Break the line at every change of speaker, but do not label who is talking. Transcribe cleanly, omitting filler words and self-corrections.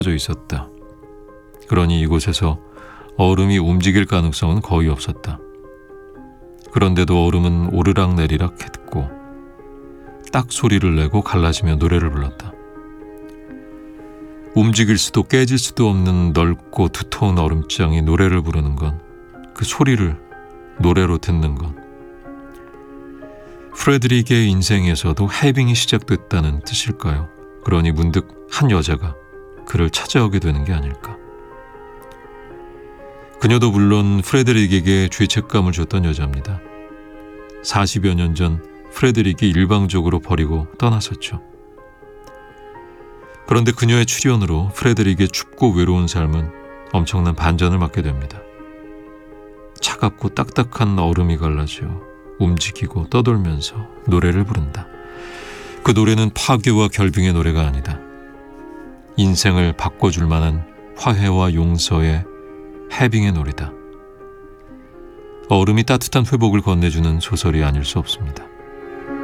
있었다. 그러니 이곳에서 얼음이 움직일 가능성은 거의 없었다. 그런데도 얼음은 오르락내리락 했고 딱 소리를 내고 갈라지며 노래를 불렀다. 움직일 수도 깨질 수도 없는 넓고 두터운 얼음장이 노래를 부르는 건, 그 소리를 노래로 듣는 건 프레드릭의 인생에서도 해빙이 시작됐다는 뜻일까요? 그러니 문득 한 여자가 그를 찾아오게 되는 게 아닐까. 그녀도 물론 프레드릭에게 죄책감을 줬던 여자입니다. 40여 년 전 프레드릭이 일방적으로 버리고 떠났었죠. 그런데 그녀의 출연으로 프레드릭의 춥고 외로운 삶은 엄청난 반전을 맞게 됩니다. 차갑고 딱딱한 얼음이 갈라져 움직이고 떠돌면서 노래를 부른다. 그 노래는 파괴와 결빙의 노래가 아니다. 인생을 바꿔줄 만한 화해와 용서의 해빙의 노래다. 얼음이 따뜻한 회복을 건네주는 소설이 아닐 수 없습니다.